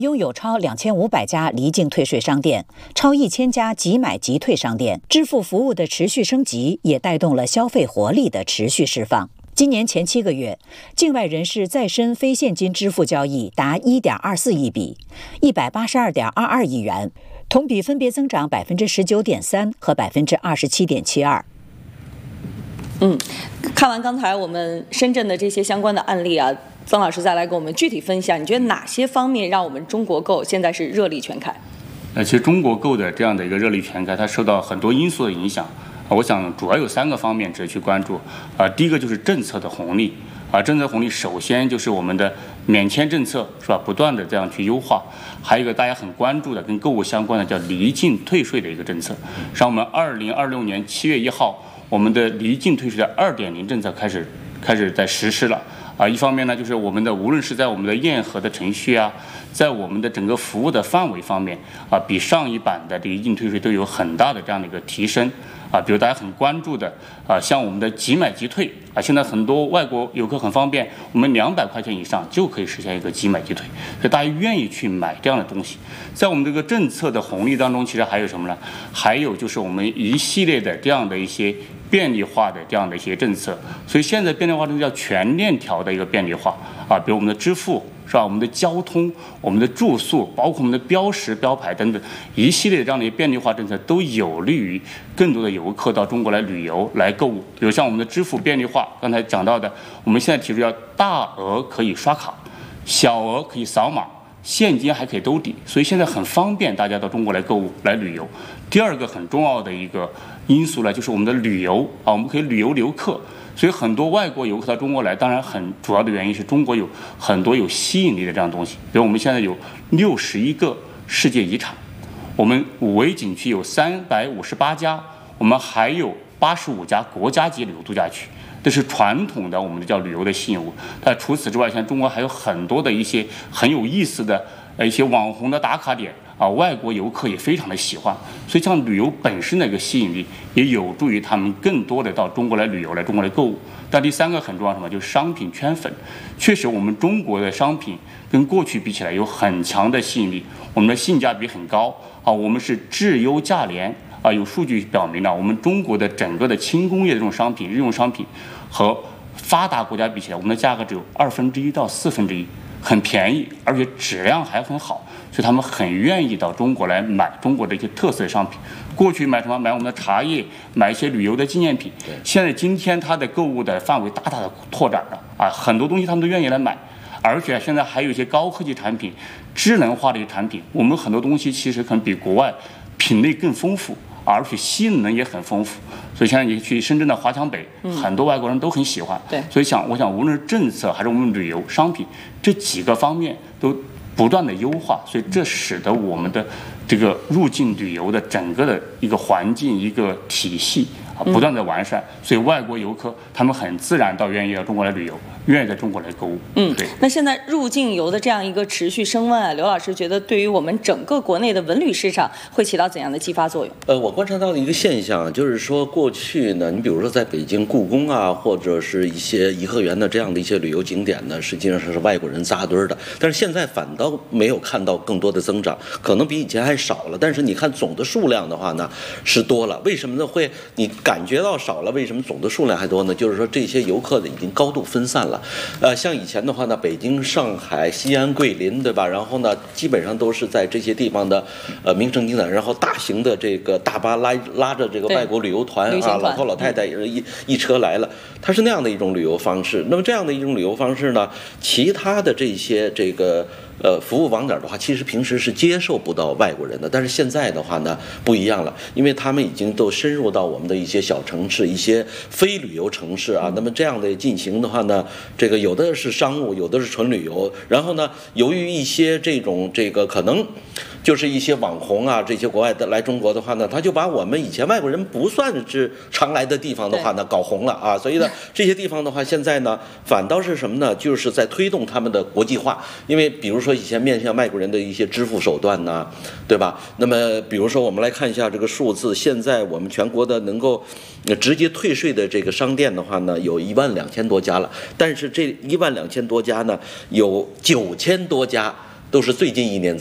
拥有超2500家离境退税商店，超1000家即买即退商店，支付服务的持续升级也带动了消费活力的持续释放。今年前7个月，境外人士再申非现金支付交易达1.24亿笔，182.22亿元，同比分别增长19.3%和27.72%。 看完刚才我们深圳的这些相关的案例啊，曾老师再来给我们具体分享，你觉得哪些方面让我们中国购现在是热力全开？ 其实中国购的这样的一个热力全开，它受到很多因素的影响。我想主要有3个方面值得去关注。第一个就是政策的红利。政策红利首先就是我们的免签政策是吧，不断的这样去优化。还有一个大家很关注的跟购物相关的叫离境退税的一个政策。像我们2026年7月1号，我们的离境退税的2.0政策开始在实施了。一方面呢，就是我们的无论是在我们的验核的程序啊，在我们的整个服务的范围方面比上一版的离境退税都有很大的这样的一个提升。比如大家很关注的像我们的即买即退现在很多外国游客很方便，我们200块钱以上就可以实现一个即买即退，所以大家愿意去买这样的东西。在我们这个政策的红利当中，其实还有什么呢？还有就是我们一系列的这样的一些便利化的这样的一些政策。所以现在便利化政策叫全链条的一个便利化比如我们的支付是吧，我们的交通、我们的住宿，包括我们的标识、标牌等等一系列这样的便利化政策，都有利于更多的游客到中国来旅游、来购物。比如像我们的支付便利化，刚才讲到的，我们现在提出要大额可以刷卡，小额可以扫码，现金还可以兜底，所以现在很方便大家到中国来购物、来旅游。第二个很重要的一个因素呢，就是我们的旅游我们可以旅游留客。所以很多外国游客到中国来，当然很主要的原因是中国有很多有吸引力的这样东西，比如我们现在有61个世界遗产，我们5 A 景区有358家，我们还有85家国家级旅游度假区，这是传统的我们的叫旅游的吸引物。但除此之外，像中国还有很多的一些很有意思的一些网红的打卡点外国游客也非常的喜欢，所以像旅游本身的一个吸引力，也有助于他们更多的到中国来旅游、来中国来购物。但第3个很重要什么，就是商品圈粉。确实，我们中国的商品跟过去比起来有很强的吸引力，我们的性价比很高我们是质优价廉有数据表明了，我们中国的整个的轻工业的这种商品、日用商品和发达国家比起来，我们的价格只有1/2到1/4，很便宜，而且质量还很好。所以他们很愿意到中国来买中国的一些特色商品。过去买什么？买我们的茶叶，买一些旅游的纪念品。现在今天它的购物的范围大大的拓展了很多东西他们都愿意来买。而且现在还有一些高科技产品、智能化的一些产品，我们很多东西其实可能比国外品类更丰富，而且性能也很丰富。所以现在你去深圳的华强北，很多外国人都很喜欢。所以我想无论是政策还是我们旅游商品这几个方面都不断的优化，所以这使得我们的这个入境旅游的整个的一个环境、一个体系不断的完善，所以外国游客他们很自然愿意到中国来旅游，愿意在中国来购物。对。 那现在入境游的这样一个持续升温刘老师觉得对于我们整个国内的文旅市场会起到怎样的激发作用？ 我观察到的一个现象就是说，过去呢，你比如说在北京故宫或者是一些颐和园的这样的一些旅游景点呢，实际上是外国人扎堆的，但是现在反倒没有看到更多的增长，可能比以前还少了，但是你看总的数量的话呢是多了。为什么呢？你感觉到少了，为什么总的数量还多呢？就是说这些游客呢已经高度分散了。像以前的话呢，北京、上海、西安、桂林，对吧？然后呢，基本上都是在这些地方的名胜景点，然后大型的这个大巴拉着这个外国旅游团老头老太太一车来了，它是那样的一种旅游方式。那么这样的一种旅游方式呢，其他的这些这个服务网点的话，其实平时是接受不到外国人的，但是现在的话呢不一样了，因为他们已经都深入到我们的一些小城市、一些非旅游城市那么这样的进行的话呢，这个有的是商务，有的是纯旅游。然后呢，由于一些这个可能就是一些网红这些国外的来中国的话呢，他就把我们以前外国人不算是常来的地方的话呢搞红了所以呢，这些地方的话现在呢反倒是什么呢？就是在推动他们的国际化。因为比如说以前面向外国人的一些支付手段对吧？那么比如说我们来看一下这个数字，现在我们全国的能够直接退税的这个商店的话呢，有12000多家了，但是这12000多家呢，有9000多家都是最近1年